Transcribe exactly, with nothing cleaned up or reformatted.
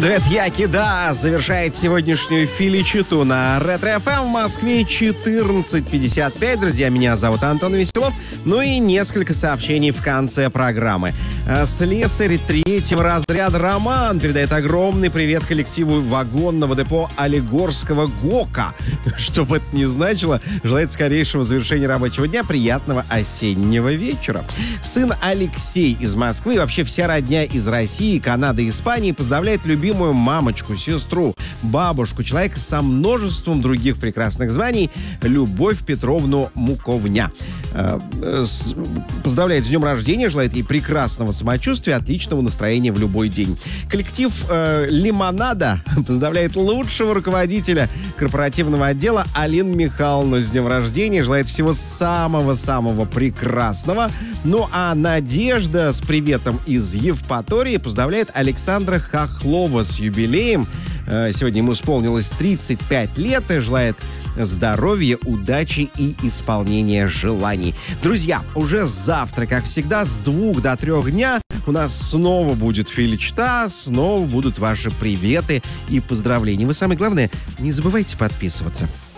Дуэт Яки Да завершает сегодняшнюю филичиту на Ретро-эф эм в Москве четырнадцать пятьдесят пять. Друзья, меня зовут Антон Веселов. Ну и несколько сообщений в конце программы. Слесарь третьего разряда Роман передает огромный привет коллективу вагонного депо Олигорского ГОКа. Что бы это ни значило, желает скорейшего завершения рабочего дня, приятного осеннего вечера. Сын Алексей из Москвы и вообще вся родня из России, Канады и Испании поздравляет любимую мамочку, сестру, бабушку, человека со множеством других прекрасных званий, Любовь Петровну Муковня. Поздравляет с днем рождения, желает ей прекрасного самочувствия, отличного настроения в любой день. Коллектив э, «Лимонада» поздравляет лучшего руководителя корпоративного отдела Алину Михайловну с днем рождения, желает всего самого-самого прекрасного. Ну а Надежда с приветом из Евпатории поздравляет Александра Хохлова с юбилеем. Э, сегодня ему исполнилось тридцать пять лет и желает здоровья, удачи и исполнения желаний. Друзья, уже завтра, как всегда, с двух до трех дня у нас снова будет филичта, снова будут ваши приветы и поздравления. Вы, самое главное, не забывайте подписываться.